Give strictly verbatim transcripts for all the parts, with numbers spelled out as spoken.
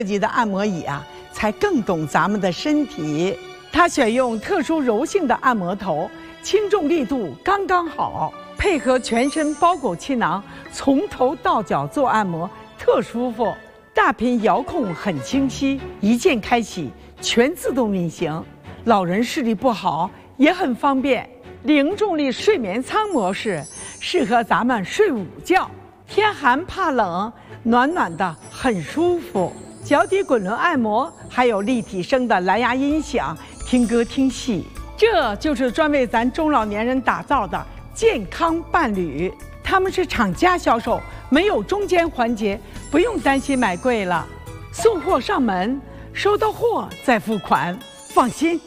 设计的按摩椅啊，才更懂咱们的身体。它选用特殊柔性的按摩头，轻重力度刚刚好，配合全身包裹气囊，从头到脚做按摩特舒服。大屏遥控很清晰，一键开启，全自动运行。老人视力不好也很方便。零重力睡眠舱模式适合咱们睡午觉，天寒怕冷，暖暖的很舒服。脚底滚轮按摩，还有立体声的蓝牙音响，听歌听戏。这就是专为咱中老年人打造的健康伴侣。他们是厂家销售，没有中间环节，不用担心买贵了。送货上门，收到货再付款，放心。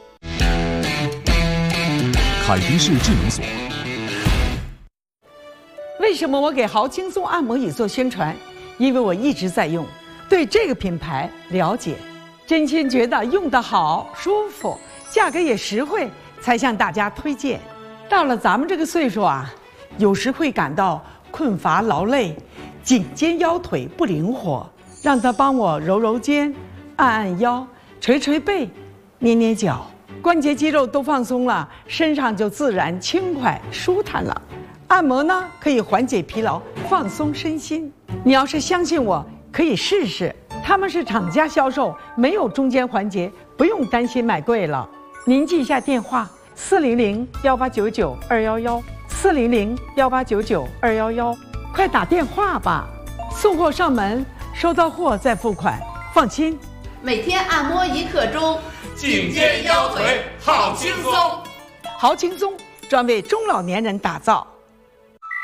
凯迪士智能锁。 为什么我给豪轻松按摩椅做宣传？因为我一直在用，对这个品牌了解，真心觉得用得好、舒服，价格也实惠，才向大家推荐。到了咱们这个岁数啊，有时会感到困乏劳累，颈肩腰腿不灵活，让他帮我揉揉肩、按按腰、捶捶背、捏捏脚，关节肌肉都放松了，身上就自然轻快舒坦了。按摩呢，可以缓解疲劳，放松身心。你要是相信我，可以试试。他们是厂家销售，没有中间环节，不用担心买贵了。您记一下电话：四零零幺八九九二幺幺，四零零幺八九九二幺幺，快打电话吧！送货上门，收到货再付款，放心。 每天按摩一刻钟， 颈肩腰腿好轻松。 好轻松，专为中老年人打造。